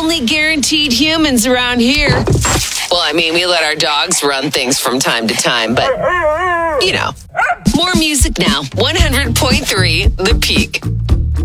only guaranteed humans around here. Well, I mean, we let our dogs run things from time to time, but, you know. More music now. 100.3 The Peak.